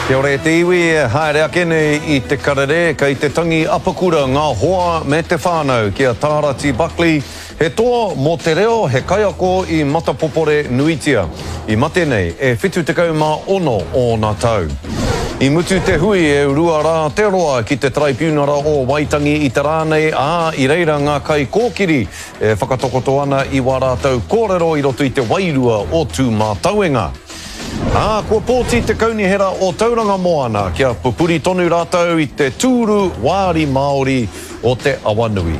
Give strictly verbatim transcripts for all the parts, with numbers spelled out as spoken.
Kia ora te iwi e haere kene I te karere kei te tangi apakura ngā hoa me te whānau kia Tārati Buckley he toa mō te reo he kaiako I matapopore nuitia. I mate nei e whitu te kauma ono o nā tau. I mutu te hui e urua rā te roa ki te tribunara o Waitangi I te rānei a I reira ngā kai kōkiri e whakatokoto ana I wā rātau kōrero I roto I te wairua o tū mātauenga. Ah, kua pōti te kaunihera o Tauranga Moana kia pupuri tonu rātau I te tūru wāri Māori o te Awanui.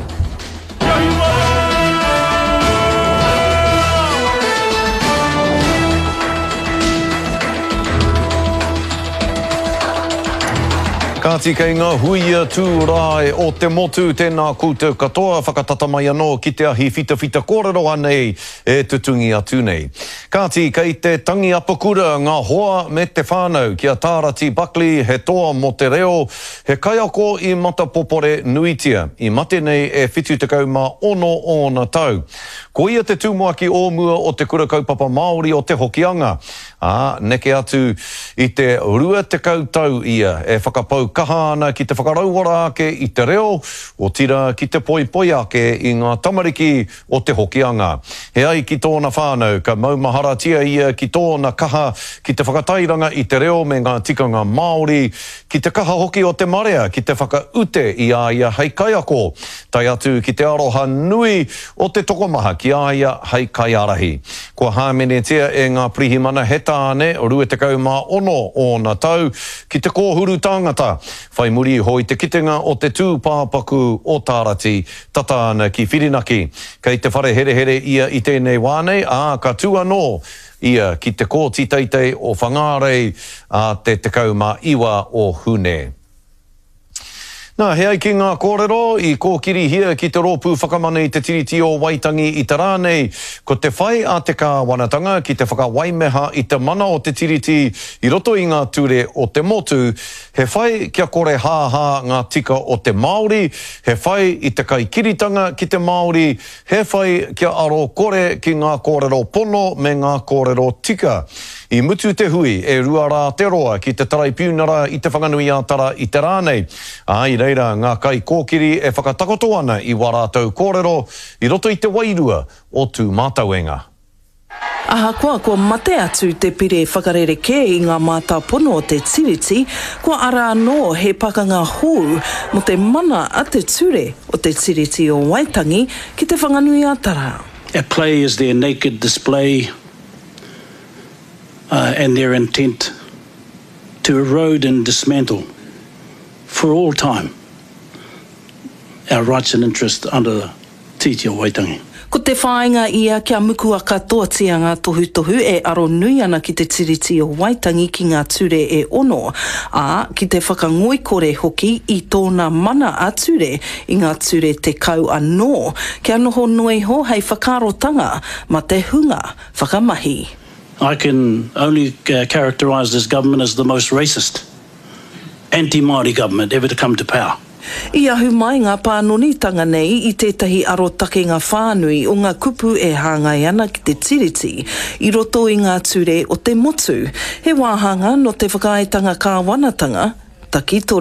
Kāti kei ngā huia tūrai o te motu tēnā koutou katoa whakatata mai anō ki te ahi whita whita kōrero anei e tutungi atu nei. Kāti kei te tangi apakura ngā hoa me te whānau kia Tārati Buckley he toa mō te reo he kaiako I matapopore nuitia. I mate nei e whitu te kauma ono o nā tau. Ko ia te tūmoaki ōmua o te kura kaupapa Māori o te hokianga. Ah, neke atu I te rua te kautau ia e whakapau kaha ana ki te whakarauara ake I te reo o tira ki te poi poi ake I ngā tamariki o te hokianga. He ai ki tōna whānau ka maumaharatia ia ki tōna kaha ki te whakatairanga I te reo me ngā tikanga Māori ki te kaha hoki o te marea ki te whakaute I a ia hei kaiako tai atu ki te aroha nui o te tokomaha ki a ia hei kaiarahi. Kua hāmenetia e ngā prihimana he tāne o rua te kauma ono o nā tau ki te kōhuru tāngata. Whai muri hoi te kitenga o te tūpāpaku o Tārati tata ana ki Whirinaki. Kei te whare here here ia I tēnei wānei, ā ka tū anō ia ki te kōtiteitei o whangārei a te te kauma iwa o Hune. Nā, he ai ki ngā kōrero I kōkiri hia ki te rōpū whakamane I te tiriti o Waitangi I te rānei, ko te whai a te kāwanatanga ki te whakawaimeha I te mana o te tiriti I roto I ngā ture o te motu, he whai kia kore hāhā ngā tika o te Māori, he whai I te kaikiritanga ki te Māori, he whai kia aro kore ki ngā kōrero pono me ngā kōrero tika. I mutu te hui e rua rā te roa ki te tribunara I te whanganui ātara I te rānei. Ai reira ngā kai kōkiri e whakatakoto ana I wā rātau kōrero I roto I te wairua o tū mātauenga. Aha koa ko mate atu te pire whakarereke I ngā mātā pono o te tiriti, ko ara anō he pakanga hou mo te mana a te ture o te tiriti o Waitangi ki te whanganui ātara. A play is their naked display uh, and their intent to erode and dismantle for all time our rights and interests under the Titi o Waitangi. Ko te whāinga ia kia muku a katoa tia ngā tohu tohu e aro nui ana ki te tiriti o Waitangi ki ngā ture e ono, a ki te whakangoikore hoki I tōna mana a ture I ngā ture te kau anō, kia noho noi ho hei whakarotanga ma te hunga whakamahi. I can only uh, characterise this government as the most racist, anti-Māori government ever to come to power. I ahu mai ngā pānonitanga nei I tētahi arotake ngā whānui o ngā kupu e hāngai ana ki te tiriti I roto I ngā ture o te motu. He wāhanga no te whakaetanga kāwanatanga, taki tore.